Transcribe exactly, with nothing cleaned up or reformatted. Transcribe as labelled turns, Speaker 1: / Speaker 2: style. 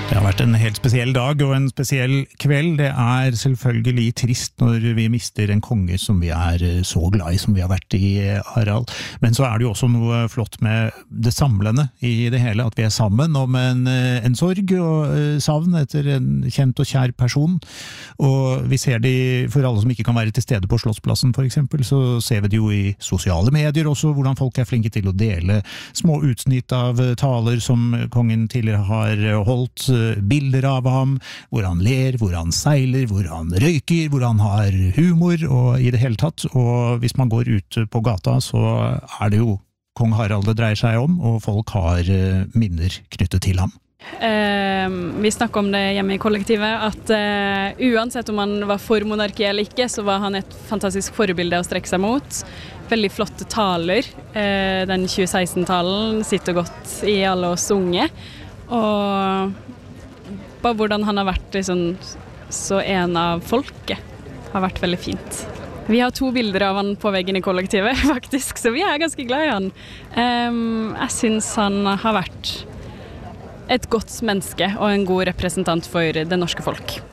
Speaker 1: Det har vært en helt spesiell dag og en spesiell kveld. Det er selvfølgelig trist når vi mister en konge som vi er så glad i, som vi har vært i, Harald. Men så er det jo også noe flott med det samlende i det hele, at vi er sammen om en, en sorg og savn etter en kjent og kjær person. Og vi ser det for alle som ikke kan være til stede på Slottsplassen for eksempel, så ser vi det jo i sosiale medier også, hvordan folk er flinke til å dele små utsnitt av taler som kongen tidligere har holdt, bilder av ham, hvor han ler, hvor han seiler, hvor han røyker, hvor han har humor og i det hele tatt. Og hvis man går ut på gata, så er det jo kong Harald det dreier seg om, og folk har minner knyttet til ham.
Speaker 2: Uh, vi snakker om det hjemme i kollektivet, at uh, uansett om han var for monarki eller ikke, så var han et fantastisk forbilde å strekke seg mot. Veldig flotte taler. Uh, den tjue seksten-talen sitter godt i alle oss unge. Og bare hvordan han har vært liksom, så en av folket har vært veldig fint. Vi har to bilder av han på veggen i kollektivet, faktisk, så vi er ganske glad i han. Um, jeg synes han har vært et godt menneske og en god representant for det norske folk.